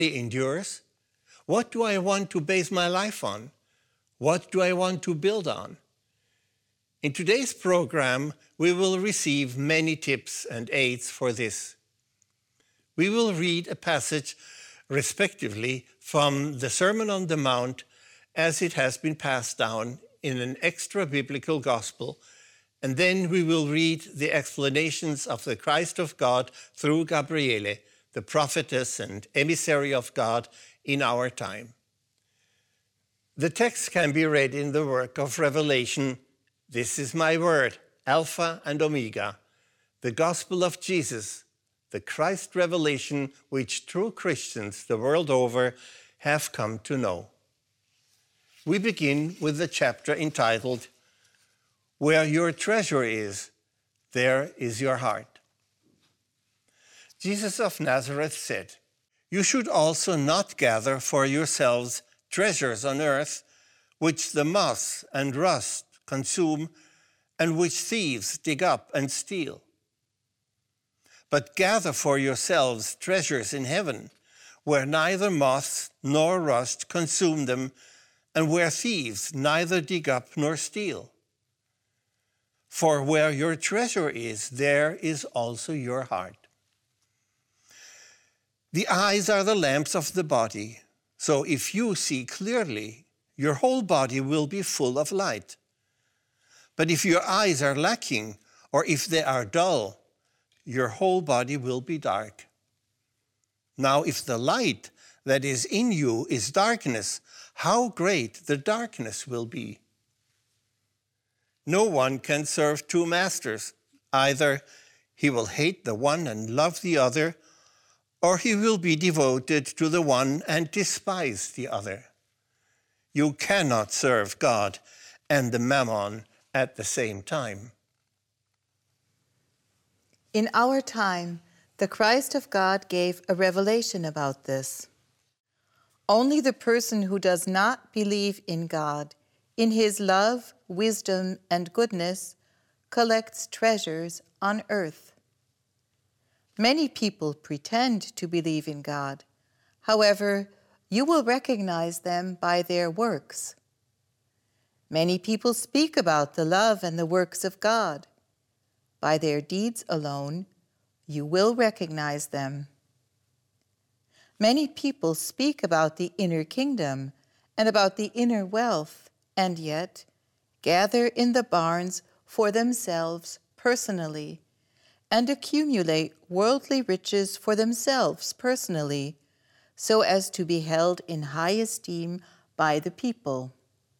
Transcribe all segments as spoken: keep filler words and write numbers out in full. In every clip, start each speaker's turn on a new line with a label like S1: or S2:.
S1: endures? What do I want to base my life on? What do I want to build on? In today's program, we will receive many tips and aids for this. We will read a passage, respectively, from the Sermon on the Mount as it has been passed down in an extra-biblical gospel, and then we will read the explanations of the Christ of God through Gabriele, the prophetess and emissary of God in our time. The text can be read in the work of Revelation. This is my word, Alpha and Omega, the gospel of Jesus, the Christ revelation which true Christians the world over have come to know. We begin with the chapter entitled, Where Your Treasure Is, There Is Your Heart. Jesus of Nazareth said, You should also not gather for yourselves treasures on earth, which the moth and rust consume, and which thieves dig up and steal. But gather for yourselves treasures in heaven, where neither moths nor rust consume them, and where thieves neither dig up nor steal. For where your treasure is, there is also your heart. The eyes are the lamps of the body, so if you see clearly, your whole body will be full of light. But if your eyes are lacking, or if they are dull, your whole body will be dark. Now, if the light that is in you is darkness, how great the darkness will be. No one can serve two masters. Either he will hate the one and love the other, or he will be devoted to the one and despise the other. You cannot serve God and the mammon at the same time.
S2: In our time, the Christ of God gave a revelation about this. Only the person who does not believe in God, in his love, wisdom, and goodness, collects treasures on earth. Many people pretend to believe in God. However, you will recognize them by their works. Many people speak about the love and the works of God. By their deeds alone, you will recognize them. Many people speak about the inner kingdom and about the inner wealth, and yet gather in the barns for themselves personally and accumulate worldly riches for themselves personally, so as to be held in high esteem by the people.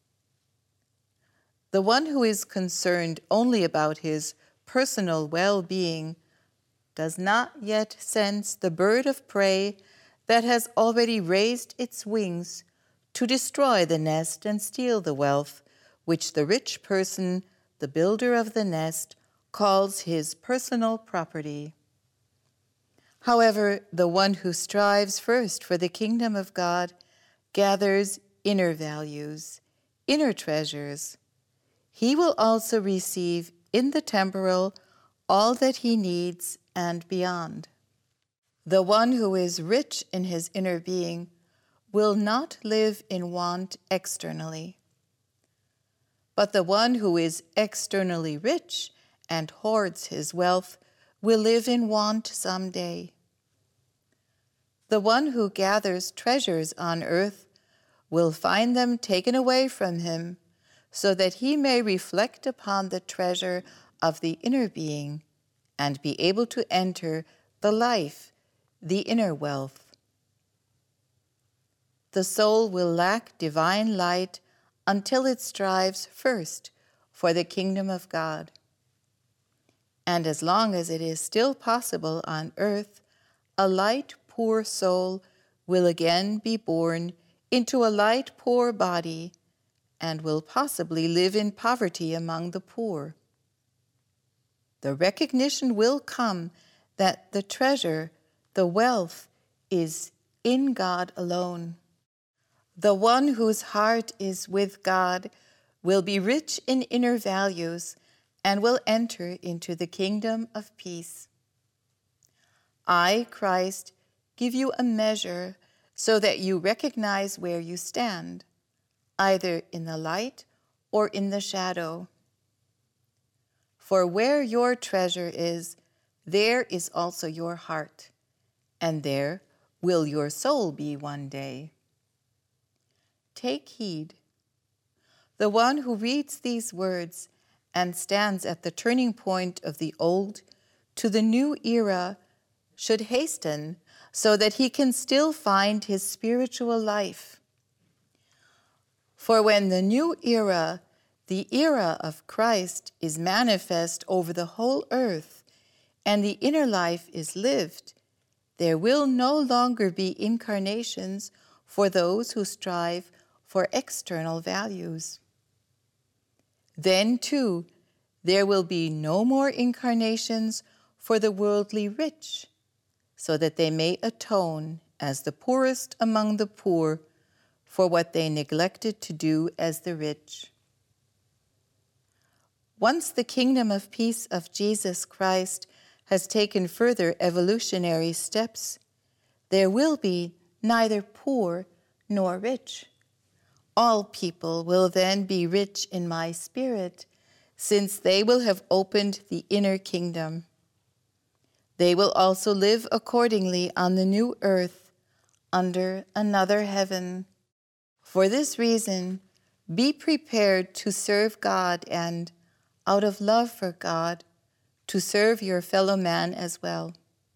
S2: The one who is concerned only about his personal well-being does not yet sense the bird of prey that has already raised its wings to destroy the nest and steal the wealth, which the rich person, the builder of the nest, calls his personal property. However, the one who strives first for the kingdom of God gathers inner values, inner treasures. He will also receive in the temporal all that he needs and beyond. The one who is rich in his inner being will not live in want externally. But the one who is externally rich and hoards his wealth will live in want someday. The one who gathers treasures on earth will find them taken away from him, so that he may reflect upon the treasure of the inner being and be able to enter the life, the inner wealth. The soul will lack divine light until it strives first for the kingdom of God. And as long as it is still possible on earth, a light, poor soul will again be born into a light, poor body, and will possibly live in poverty among the poor. The recognition will come that the treasure, the wealth, is in God alone. The one whose heart is with God will be rich in inner values and will enter into the kingdom of peace. I, Christ, give you a measure so that you recognize where you stand, either in the light or in the shadow. For where your treasure is, there is also your heart, and there will your soul be one day. Take heed. The one who reads these words and stands at the turning point of the old to the new era should hasten so that he can still find his spiritual life. For when the new era, the era of Christ, is manifest over the whole earth, and the inner life is lived, there will no longer be incarnations for those who strive for external values. Then, too, there will be no more incarnations for the worldly rich, so that they may atone as the poorest among the poor for what they neglected to do as the rich. Once the kingdom of peace of Jesus Christ has taken further evolutionary steps, there will be neither poor nor rich. All people will then be rich in my spirit, since they will have opened the inner kingdom. They will also live accordingly on the new earth, under another heaven. For this reason, be prepared to serve God and, out of love for God, to serve your fellow man as well.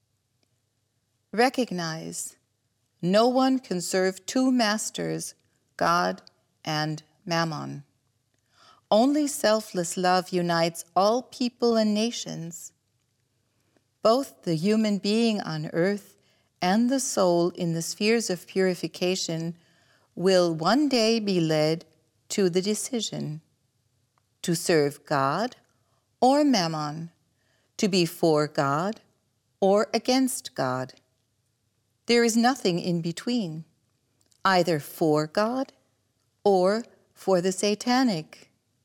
S2: Recognize, no one can serve two masters, God and Mammon. Only selfless love unites all people and nations. Both the human being on earth and the soul in the spheres of purification will one day be led to the decision to serve God or Mammon, to be for God or against God. There is nothing in between, either for God or for the satanic.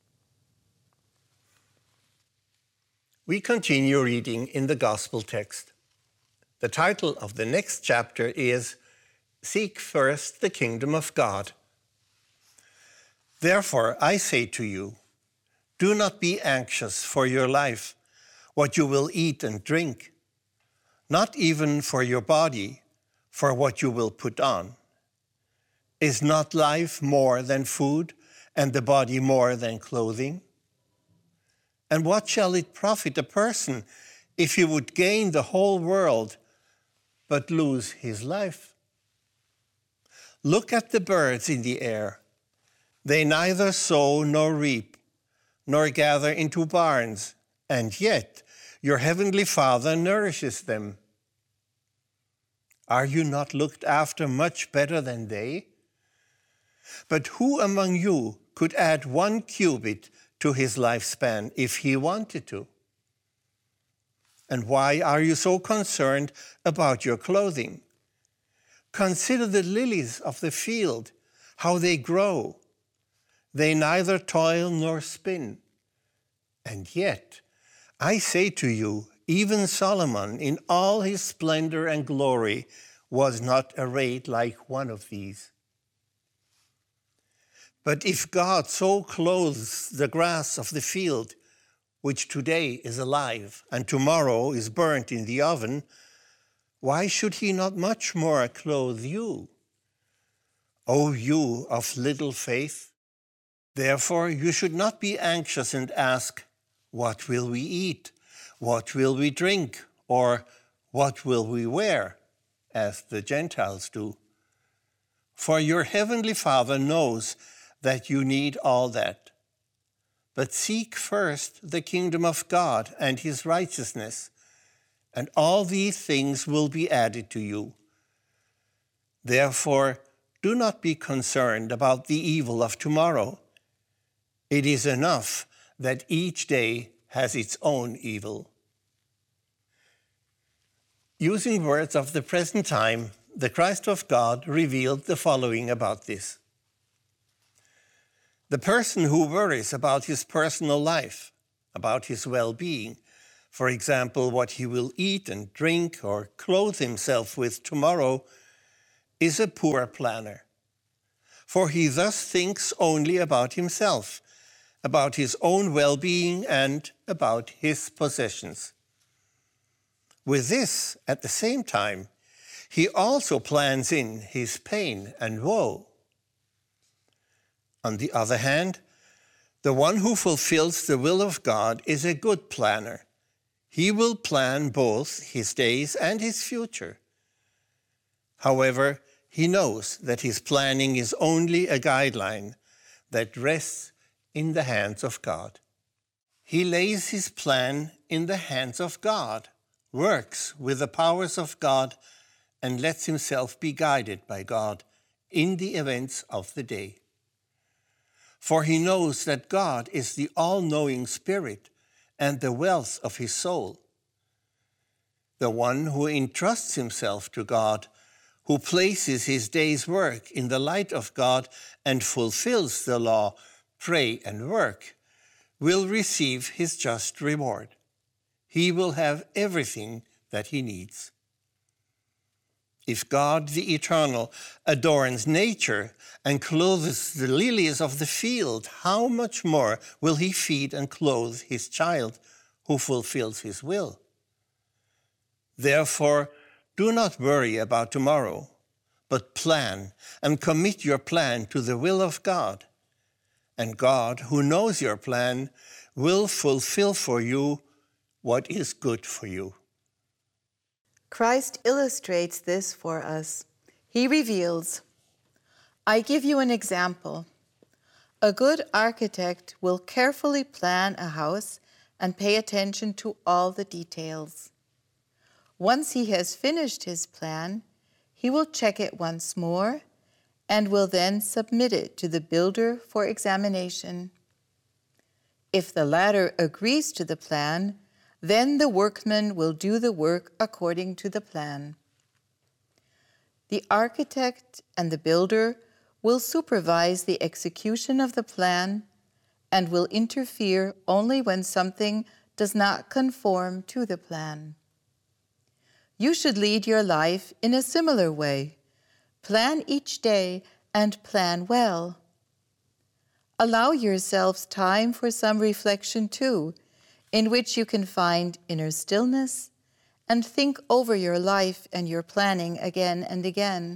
S1: We continue reading in the Gospel text. The title of the next chapter is Seek First the Kingdom of God. Therefore, I say to you, do not be anxious for your life, what you will eat and drink, not even for your body, for what you will put on. Is not life more than food, and the body more than clothing? And what shall it profit a person if he would gain the whole world but lose his life? Look at the birds in the air. They neither sow nor reap, nor gather into barns, and yet your heavenly Father nourishes them. Are you not looked after much better than they? But who among you could add one cubit to his lifespan if he wanted to? And why are you so concerned about your clothing? Consider the lilies of the field, how they grow. They neither toil nor spin. And yet, I say to you, even Solomon in all his splendor and glory was not arrayed like one of these. But if God so clothes the grass of the field, which today is alive and tomorrow is burnt in the oven, why should he not much more clothe you, O you of little faith? Therefore you should not be anxious and ask, what will we eat? What will we drink? Or what will we wear? As the Gentiles do. For your heavenly Father knows that you need all that. But seek first the kingdom of God and his righteousness, and all these things will be added to you. Therefore, do not be concerned about the evil of tomorrow. It is enough that each day has its own evil. Using words of the present time, the Christ of God revealed the following about this. The person who worries about his personal life, about his well-being, for example, what he will eat and drink or clothe himself with tomorrow, is a poor planner, for he thus thinks only about himself, about his own well-being and about his possessions. With this, at the same time, he also plans in his pain and woe. On the other hand, the one who fulfills the will of God is a good planner. He will plan both his days and his future. However, he knows that his planning is only a guideline that rests in the hands of God. He lays his plan in the hands of God, works with the powers of God, and lets himself be guided by God in the events of the day. For he knows that God is the all-knowing Spirit and the wealth of his soul. The one who entrusts himself to God, who places his day's work in the light of God and fulfills the law, pray and work, will receive his just reward. He will have everything that he needs. If God, the Eternal, adorns nature and clothes the lilies of the field, how much more will he feed and clothe his child who fulfills his will? Therefore, do not worry about tomorrow, but plan and commit your plan to the will of God. And God, who knows your plan, will fulfill for you what is good for you.
S2: Christ illustrates this for us. He reveals, I give you an example. A good architect will carefully plan a house and pay attention to all the details. Once he has finished his plan, he will check it once more and will then submit it to the builder for examination. If the latter agrees to the plan, then the workman will do the work according to the plan. The architect and the builder will supervise the execution of the plan and will interfere only when something does not conform to the plan. You should lead your life in a similar way. Plan each day and plan well. Allow yourselves time for some reflection too, in which you can find inner stillness and think over your life and your planning again and again.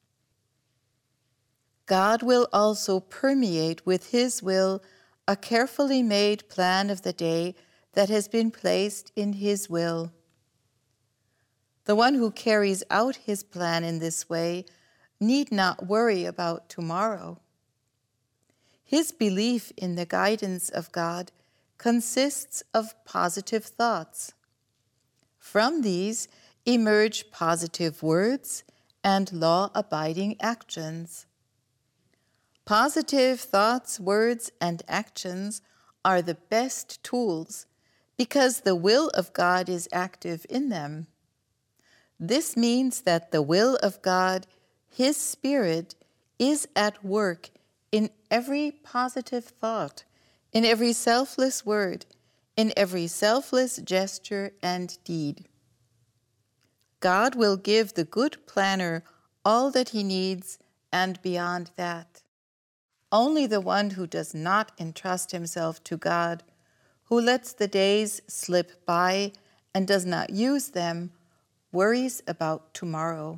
S2: God will also permeate with his will a carefully made plan of the day that has been placed in his will. The one who carries out his plan in this way need not worry about tomorrow. His belief in the guidance of God consists of positive thoughts. From these emerge positive words and law-abiding actions. Positive thoughts, words, and actions are the best tools because the will of God is active in them. This means that the will of God, his Spirit, is at work in every positive thought, in every selfless word, in every selfless gesture and deed. God will give the good planner all that he needs and beyond that. Only the one who does not entrust himself to God, who lets the days slip by and does not use them, worries about tomorrow.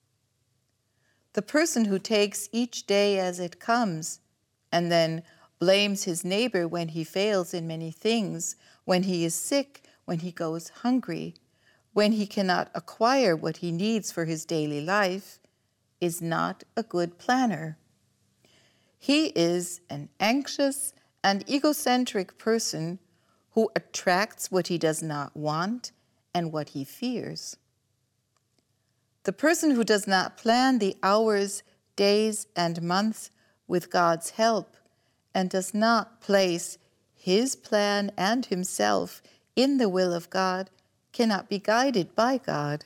S2: The person who takes each day as it comes and then blames his neighbor when he fails in many things, when he is sick, when he goes hungry, when he cannot acquire what he needs for his daily life, is not a good planner. He is an anxious and egocentric person who attracts what he does not want and what he fears. The person who does not plan the hours, days, and months with God's help and does not place his plan and himself in the will of God cannot be guided by God.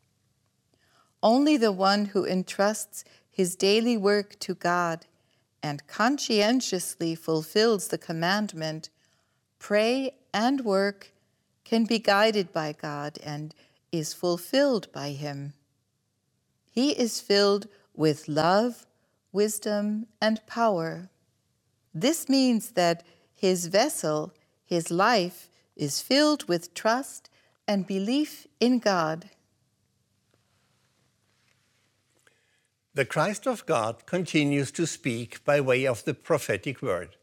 S2: Only the one who entrusts his daily work to God and conscientiously fulfills the commandment, pray and work, can be guided by God and is fulfilled by him. He is filled with love, wisdom, and power. This means that his vessel, his life, is filled with trust and belief in God.
S1: The Christ of God continues to speak by way of the prophetic word.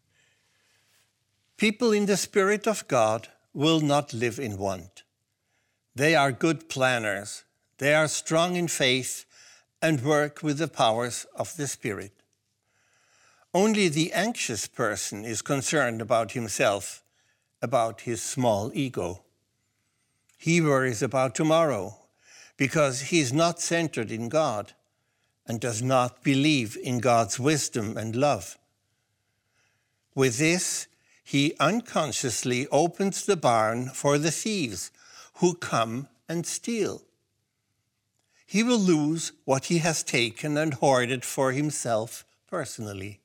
S1: People in the Spirit of God will not live in want. They are good planners. They are strong in faith and work with the powers of the Spirit. Only the anxious person is concerned about himself, about his small ego. He worries about tomorrow because he is not centered in God and does not believe in God's wisdom and love. With this, he unconsciously opens the barn for the thieves who come and steal. He will lose what he has taken and hoarded for himself personally.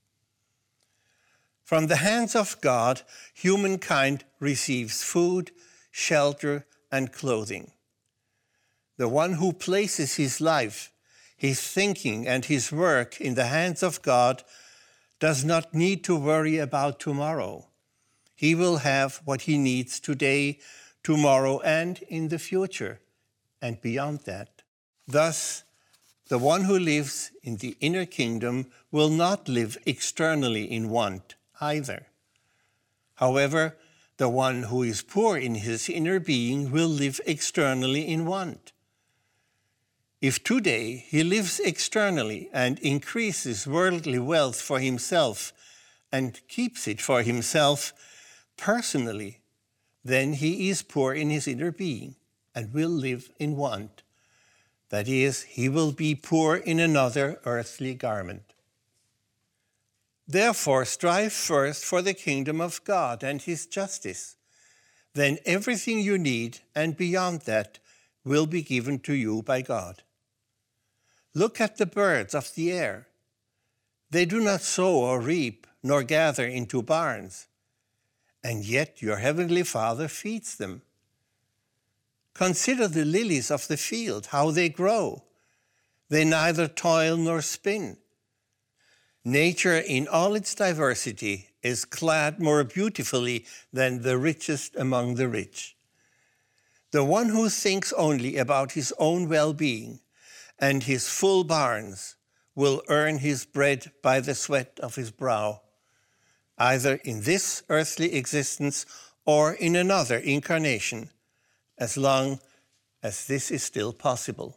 S1: From the hands of God, humankind receives food, shelter, and clothing. The one who places his life, his thinking, and his work in the hands of God does not need to worry about tomorrow. He will have what he needs today, tomorrow, and in the future, and beyond that. Thus, the one who lives in the inner kingdom will not live externally in want either. However, the one who is poor in his inner being will live externally in want. If today he lives externally and increases worldly wealth for himself and keeps it for himself personally, then he is poor in his inner being and will live in want. That is, he will be poor in another earthly garment. Therefore, strive first for the kingdom of God and his justice. Then everything you need and beyond that will be given to you by God. Look at the birds of the air. They do not sow or reap, nor gather into barns, and yet your heavenly Father feeds them. Consider the lilies of the field, how they grow. They neither toil nor spin. Nature in all its diversity is clad more beautifully than the richest among the rich. The one who thinks only about his own well-being and his full barns will earn his bread by the sweat of his brow, either in this earthly existence or in another incarnation, as long as this is still possible.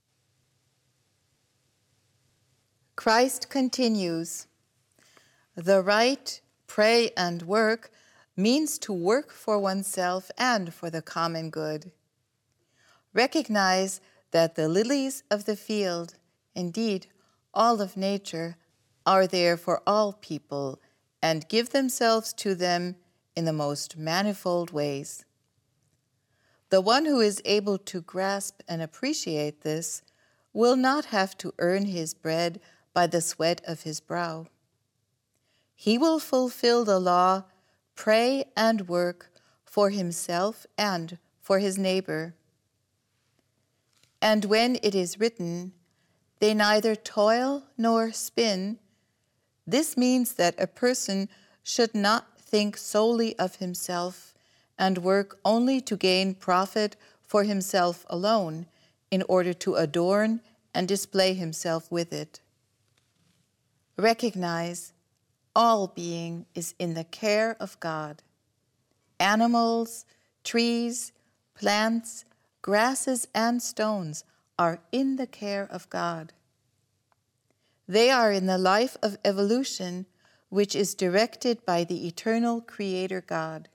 S2: Christ continues, the right, pray, and work means to work for oneself and for the common good. Recognize that the lilies of the field, indeed all of nature, are there for all people, and give themselves to them in the most manifold ways. The one who is able to grasp and appreciate this will not have to earn his bread by the sweat of his brow. He will fulfill the law, pray and work for himself and for his neighbor. And when it is written, they neither toil nor spin, this means that a person should not think solely of himself and work only to gain profit for himself alone in order to adorn and display himself with it. Recognize all being is in the care of God. Animals, trees, plants, grasses, and stones are in the care of God. They are in the life of evolution, which is directed by the eternal Creator God.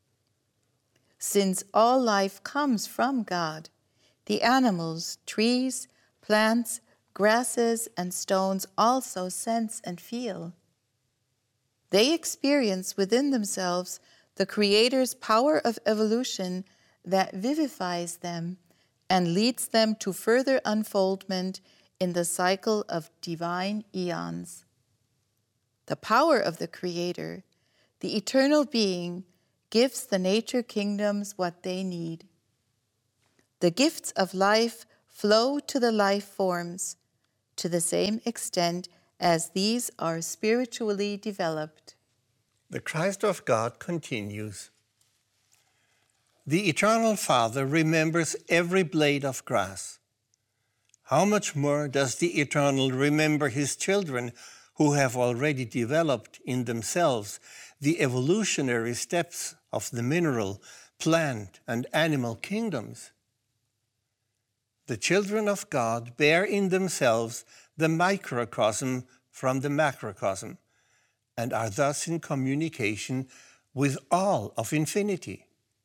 S2: Since all life comes from God, the animals, trees, plants, grasses, and stones also sense and feel. They experience within themselves the Creator's power of evolution that vivifies them and leads them to further unfoldment in the cycle of divine eons. The power of the Creator, the eternal being, gives the nature kingdoms what they need. The gifts of life flow to the life forms. to the same extent as these are spiritually developed.
S1: The Christ of God continues. The Eternal Father remembers every blade of grass. How much more does the Eternal remember his children who have already developed in themselves the evolutionary steps of the mineral, plant, and animal kingdoms? The children of God bear in themselves the microcosm from the macrocosm, and are thus in communication with all of infinity.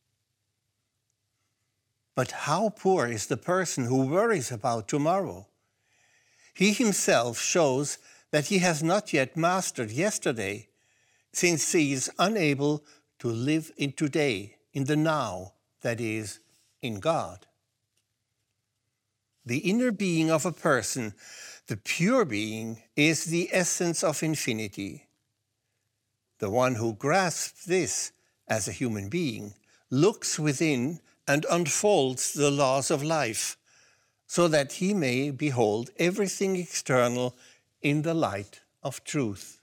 S1: But how poor is the person who worries about tomorrow? He himself shows that he has not yet mastered yesterday, since he is unable to live in today, in the now, that is, in God. The inner being of a person, the pure being, is the essence of infinity. The one who grasps this as a human being looks within and unfolds the laws of life, so that he may behold everything external in the light of truth.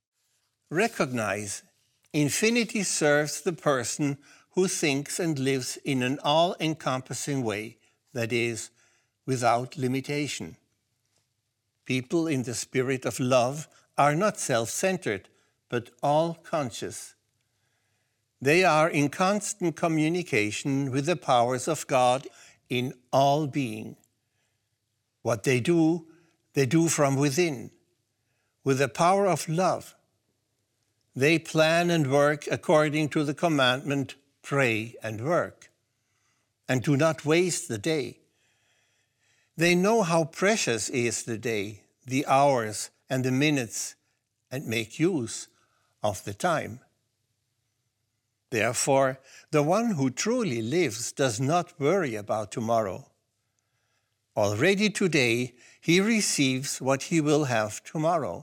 S1: Recognize, infinity serves the person who thinks and lives in an all-encompassing way, that is, without limitation. People in the spirit of love are not self-centered, but all-conscious. They are in constant communication with the powers of God in all being. What they do, they do from within, with the power of love. They plan and work according to the commandment, pray and work, and do not waste the day. They know how precious is the day, the hours and the minutes, and make use of the time. Therefore, the one who truly lives does not worry about tomorrow. Already today, he receives what he will have tomorrow.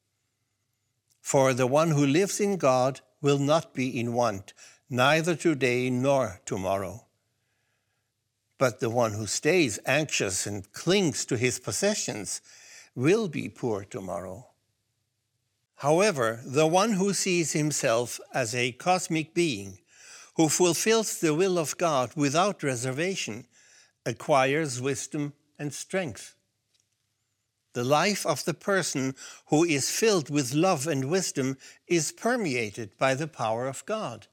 S1: For the one who lives in God will not be in want, neither today nor tomorrow. But the one who stays anxious and clings to his possessions will be poor tomorrow. However, the one who sees himself as a cosmic being, who fulfills the will of God without reservation, acquires wisdom and strength. The life of the person who is filled with love and wisdom is permeated by the power of God.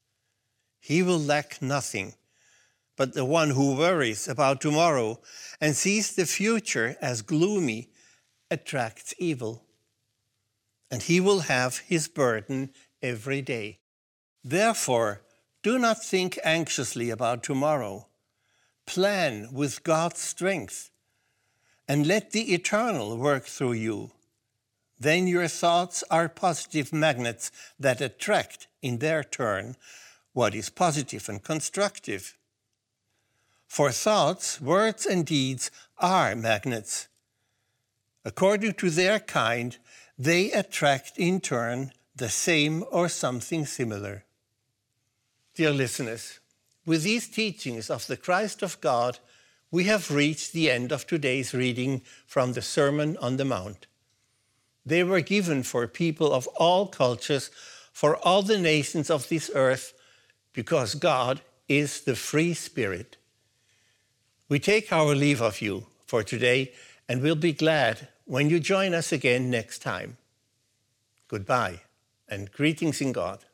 S1: He will lack nothing, but the one who worries about tomorrow and sees the future as gloomy attracts evil, and he will have his burden every day. Therefore, do not think anxiously about tomorrow. Plan with God's strength, and let the Eternal work through you. Then your thoughts are positive magnets that attract, in their turn, what is positive and constructive. For thoughts, words, and deeds are magnets. According to their kind, they attract in turn the same or something similar. Dear listeners, with these teachings of the Christ of God, we have reached the end of today's reading from the Sermon on the Mount. They were given for people of all cultures, for all the nations of this earth, because God is the free Spirit. We take our leave of you for today, and we'll be glad when you join us again next time. Goodbye, and greetings in God.